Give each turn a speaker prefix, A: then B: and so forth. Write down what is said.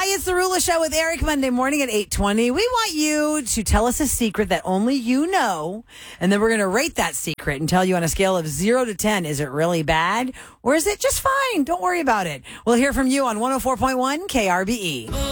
A: It's the Rula Show with Eric Monday morning at 8:20. We want you to tell us a secret that only you know, and then we're going to rate that secret and tell you on a scale of 0 to 10, is it really bad or is it just fine? Don't worry about it. We'll hear from you on 104.1 KRBE.